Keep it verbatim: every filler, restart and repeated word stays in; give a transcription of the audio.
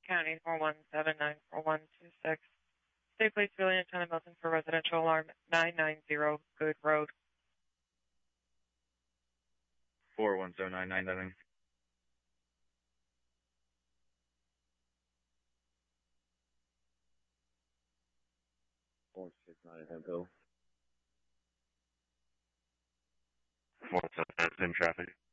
County four one seven nine four one two six. State Police Civilian Lieutenant Milton for residential alarm nine nine zero Good Road. four one seven nine nine nine. four six nine Hemphill. four seven nine, same traffic.